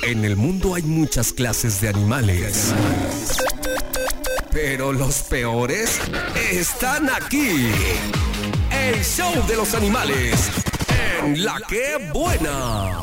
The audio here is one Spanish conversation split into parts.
En el mundo hay muchas clases de animales, pero los peores están aquí. El show de los animales en La Que Buena.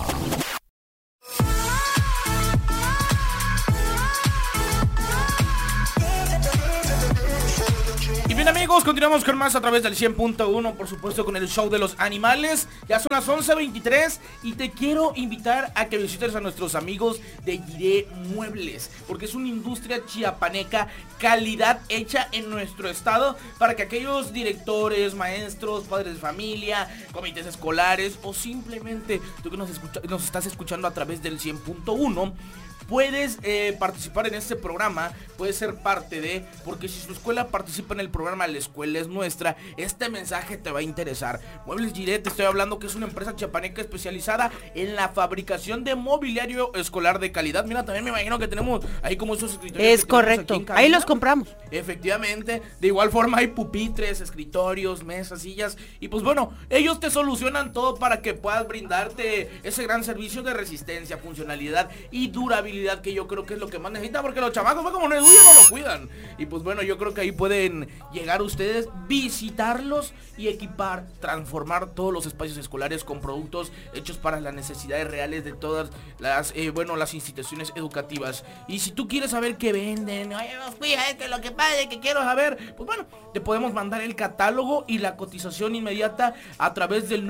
Y bien, amigos, continuamos con más a través del 100.1, por supuesto con el show de los animales. Ya son las 11:23 y te quiero invitar a que visites a nuestros amigos de Jiré Muebles, porque es una industria chiapaneca, calidad hecha en nuestro estado, para que aquellos directores, maestros, padres de familia, comités escolares o simplemente tú que nos estás escuchando a través del 100.1, puedes participar en este programa, puedes ser parte de, porque si su escuela participa en el programa La Escuela es Nuestra, este mensaje te va a interesar. Muebles Jiré, te estoy hablando que es una empresa chiapaneca especializada en la fabricación de mobiliario escolar de calidad. Mira, también me imagino que tenemos ahí como esos escritorios. Es correcto, ahí los compramos. Efectivamente, de igual forma hay pupitres, escritorios, mesas, sillas, y pues bueno, ellos te solucionan todo para que puedas brindarte ese gran servicio de resistencia, funcionalidad y durabilidad, que yo creo que es lo que más necesita, porque los chamacos, pues, como no es suyo, no lo cuidan. Y pues bueno, yo creo que ahí pueden llegar ustedes, visitarlos y equipar, transformar todos los espacios escolares con productos hechos para las necesidades reales de todas las, las instituciones educativas. Y si tú quieres saber qué venden, oye, fíjate lo que pasa, que quiero saber, pues bueno, te podemos mandar el catálogo y la cotización inmediata a través del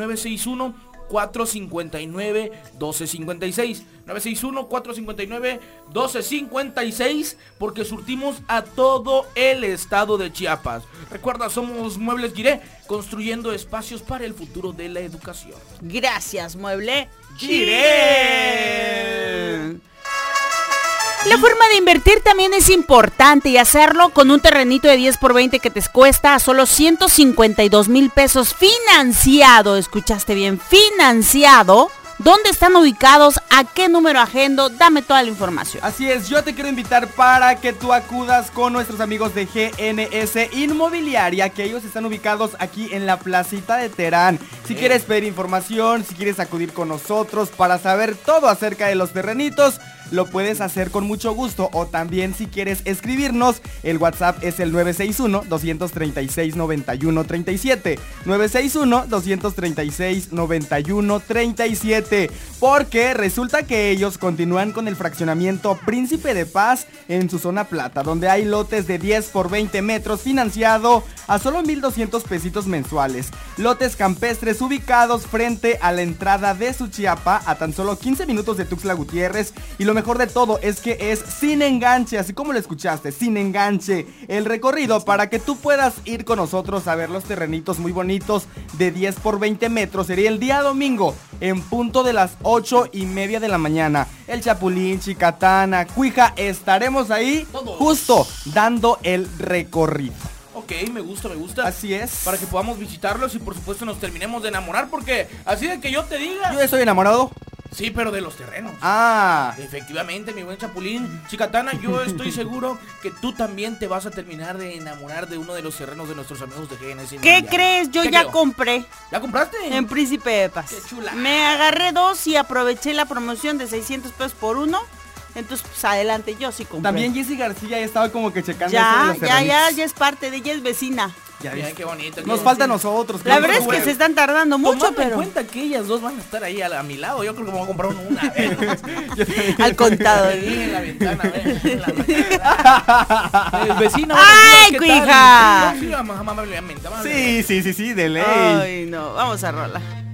961-459-1256. 961-459-1256, porque surtimos a todo el estado de Chiapas. Recuerda, somos Muebles Jiré, construyendo espacios para el futuro de la educación. Gracias, Mueble Jiré. La forma de invertir también es importante, y hacerlo con un terrenito de 10x20 que te cuesta a solo 152,000 pesos financiado. ¿Escuchaste bien? Financiado. ¿Dónde están ubicados? ¿A qué número agendo? Dame toda la información. Así es, yo te quiero invitar para que tú acudas con nuestros amigos de GNS Inmobiliaria, que ellos están ubicados aquí en la placita de Terán. Si quieres pedir información, si quieres acudir con nosotros para saber todo acerca de los terrenitos, lo puedes hacer con mucho gusto. O también, si quieres escribirnos, el WhatsApp es el 961-236-9137. 961-236-9137. Porque resulta que ellos continúan con el fraccionamiento Príncipe de Paz en su zona plata, donde hay lotes de 10x20 metros financiado a solo 1,200 pesitos mensuales. Lotes campestres ubicados frente a la entrada de Suchiapa, a tan solo 15 minutos de Tuxtla Gutiérrez. Y lo mejor de todo es que es sin enganche, así como lo escuchaste, sin enganche el recorrido, para que tú puedas ir con nosotros a ver los terrenitos muy bonitos de 10x20 metros. Sería el día domingo en punto de las 8:30 de la mañana. El Chapulín, Chicatana, Cuija, estaremos ahí justo dando el recorrido. Ok, me gusta. Así es. Para que podamos visitarlos y por supuesto nos terminemos de enamorar, porque así de que yo te diga... Yo estoy enamorado. Sí, pero de los terrenos. Ah. Efectivamente, mi buen Chapulín. Chicatana, yo estoy seguro que tú también te vas a terminar de enamorar de uno de los terrenos de nuestros amigos de GNS. ¿Qué crees? Yo ya compré. ¿Ya compraste? En Príncipe de Paz. Qué chula. Me agarré 2 y aproveché la promoción de 600 pesos por uno. Entonces, pues adelante, yo sí compré. También Jessy García ya estaba como que checando ya, eso de los terrenitos. ya es parte de ella, es vecina. Ya Mira, qué bonito. Nos falta a nosotros. La verdad es que se están tardando mucho, tomando pero... en cuenta que ellas dos van a estar ahí a mi lado. Yo creo que me voy a comprar una vez. Al contado. Ahí en la ventana, el vecino. ¡Ay, cuija! Sí, de ley. Ay, no, vamos a rola.